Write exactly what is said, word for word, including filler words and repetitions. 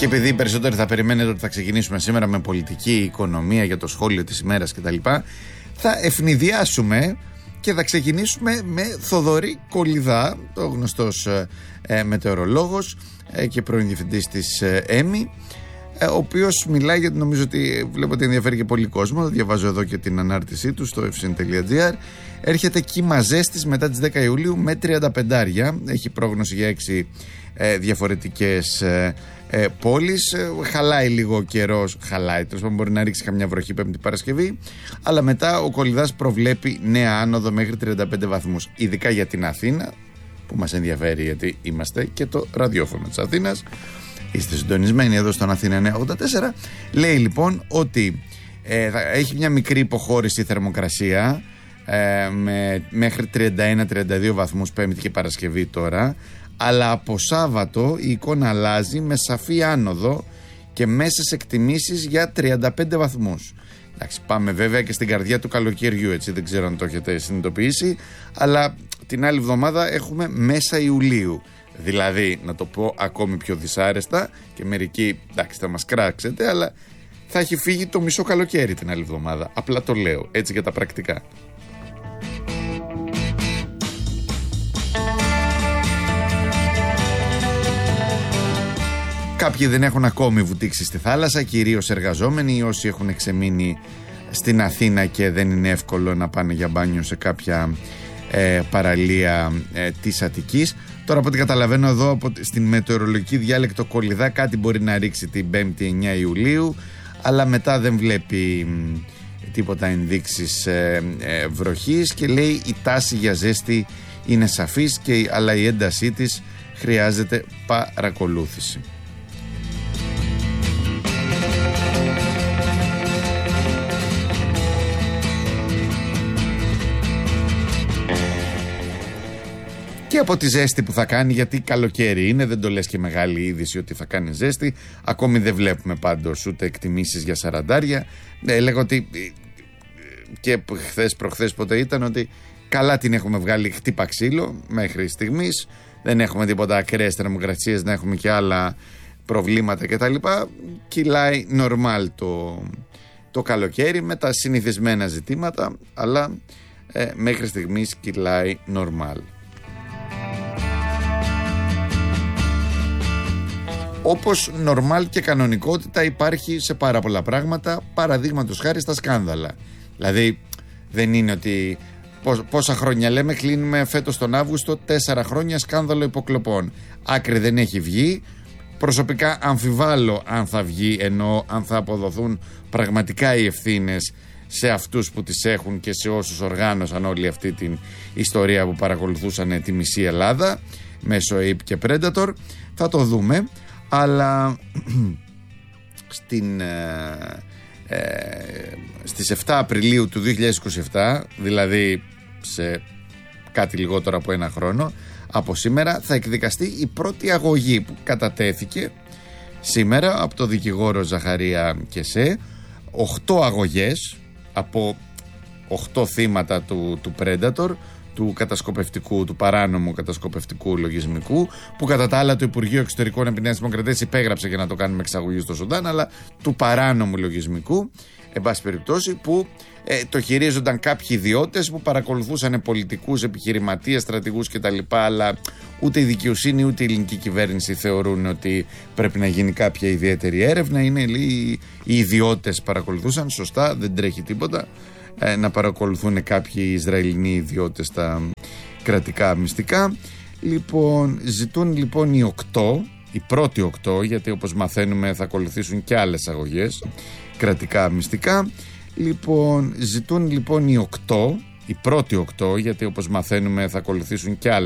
Και επειδή οι περισσότεροι θα περιμένετε ότι θα ξεκινήσουμε σήμερα με πολιτική, οικονομία, για το σχόλιο της ημέρας κτλ., θα ευνηδιάσουμε και θα ξεκινήσουμε με Θοδωρή Κολιδά, το γνωστός ε, μετεωρολόγος ε, και πρώην διευθυντής της ε, ΕΜΗ, ε, ο οποίος μιλάει, γιατί νομίζω ότι βλέπω ότι ενδιαφέρει και πολύ κόσμο. Διαβάζω εδώ και την ανάρτησή του στο εφ σι εν τελεία τζι άρ. Έρχεται κύμα ζέστης μετά τις δέκα Ιουλίου με τριάντα πέντε. Έχει πρόγνωση για έξι ε, διαφορετικές ε, ε, πόλεις. Ε, χαλάει λίγο ο καιρός. Χαλάει, τέλος πάντων, μπορεί να ρίξει καμιά βροχή Πέμπτη Παρασκευή. Αλλά μετά ο Κολιδάς προβλέπει νέα άνοδο μέχρι τριάντα πέντε βαθμούς. Ειδικά για την Αθήνα, που μας ενδιαφέρει, γιατί είμαστε και το ραδιόφωνο της Αθήνας. Είστε συντονισμένοι εδώ στον Αθήνα εννιακόσια ογδόντα τέσσερα. Λέει λοιπόν ότι ε, θα έχει μια μικρή υποχώρηση η θερμοκρασία ε, με, μέχρι τριάντα ένα τριάντα δύο βαθμούς Πέμπτη και Παρασκευή τώρα. Αλλά από Σάββατο η εικόνα αλλάζει με σαφή άνοδο και μέσες εκτιμήσεις για τριάντα πέντε βαθμούς. Εντάξει, πάμε βέβαια και στην καρδιά του καλοκαιριού, έτσι, δεν ξέρω αν το έχετε συνειδητοποιήσει, αλλά την άλλη εβδομάδα έχουμε μέσα Ιουλίου. Δηλαδή, να το πω ακόμη πιο δυσάρεστα, και μερικοί, εντάξει, θα μας κράξετε, αλλά θα έχει φύγει το μισό καλοκαίρι την άλλη εβδομάδα. Απλά το λέω, έτσι, για τα πρακτικά. Κάποιοι δεν έχουν ακόμη βουτήξει στη θάλασσα, κυρίως εργαζόμενοι ή όσοι έχουν εξεμείνει στην Αθήνα και δεν είναι εύκολο να πάνε για μπάνιο σε κάποια ε, παραλία ε, της Αττικής. Τώρα, από ό,τι καταλαβαίνω εδώ από, στην μετεωρολογική διάλεκτο Κολιδά, κάτι μπορεί να ρίξει την Πέμπτη εννέα Ιουλίου, αλλά μετά δεν βλέπει μ, τίποτα ενδείξεις ε, ε, βροχής και λέει η τάση για ζέστη είναι σαφής, και, αλλά η έντασή της χρειάζεται παρακολούθηση. Και από τη ζέστη που θα κάνει, γιατί καλοκαίρι είναι, δεν το λες και μεγάλη είδηση ότι θα κάνει ζέστη. Ακόμη δεν βλέπουμε πάντως ούτε εκτιμήσεις για σαραντάρια. Ε, λέγω ότι και χθες προχθές πότε ήταν, ότι καλά την έχουμε βγάλει χτύπα ξύλο μέχρι στιγμής. Δεν έχουμε τίποτα ακραίες θερμοκρασίες, να έχουμε και άλλα προβλήματα κτλ. Κυλάει normal το, το καλοκαίρι με τα συνηθισμένα ζητήματα, αλλά ε, μέχρι στιγμής κυλάει normal. Όπως normal και κανονικότητα υπάρχει σε πάρα πολλά πράγματα, παραδείγματος χάρη στα σκάνδαλα. Δηλαδή δεν είναι ότι πόσα χρόνια λέμε, κλείνουμε φέτος τον Αύγουστο τέσσερα χρόνια σκάνδαλο υποκλοπών. Άκρη δεν έχει βγει. Προσωπικά αμφιβάλλω αν θα βγει, ενώ αν θα αποδοθούν πραγματικά οι ευθύνες σε αυτούς που τις έχουν και σε όσους οργάνωσαν όλη αυτή την ιστορία που παρακολουθούσαν τη μισή Ελλάδα μέσω έι πι και Predator. Θα το δούμε. Αλλά στην, ε, ε, στις επτά Απριλίου του δύο χιλιάδες είκοσι επτά, δηλαδή σε κάτι λιγότερο από ένα χρόνο από σήμερα, θα εκδικαστεί η πρώτη αγωγή που κατατέθηκε σήμερα από το δικηγόρο Ζαχαρία Κεσέ. Οχτώ αγωγές από οχτώ θύματα του, του Predator, του κατασκοπευτικού, του παράνομου κατασκοπευτικού λογισμικού, που κατά τα άλλα το Υπουργείο Εξωτερικών επί Νέας Δημοκρατίας υπέγραψε για να το κάνουμε εξαγωγή στο Σουδάν, αλλά του παράνομου λογισμικού, εν πάση περιπτώσει, που ε, το χειρίζονταν κάποιοι ιδιώτες που παρακολουθούσαν πολιτικούς, επιχειρηματίες, στρατηγούς κτλ. Αλλά ούτε η δικαιοσύνη ούτε η ελληνική κυβέρνηση θεωρούν ότι πρέπει να γίνει κάποια ιδιαίτερη έρευνα. Είναι λέει, οι ιδιώτες παρακολουθούσαν, σωστά, δεν τρέχει τίποτα. Ε, να παρακολουθούν κάποιοι Ισραηλινοί ιδιώτες τα κρατικά μυστικά. Λοιπόν, ζητούν λοιπόν οι οκτώ, οι πρώτοι οκτώ, γιατί όπως μαθαίνουμε θα ακολουθήσουν και άλλες αγωγές κρατικά μυστικά. Λοιπόν, ζητούν λοιπόν οι οκτώ, οι πρώτοι οκτώ, γιατί όπως μαθαίνουμε θα ακολουθήσουν και άλλες